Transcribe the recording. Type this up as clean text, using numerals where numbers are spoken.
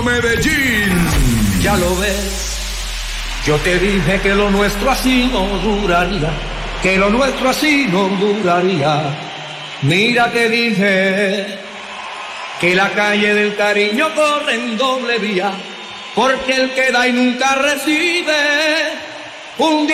Medellín. Ya lo ves, yo te dije que lo nuestro así no duraría, que lo nuestro así no duraría. Mira te dije que la calle del cariño corre en doble vía, porque el que da y nunca recibe, un día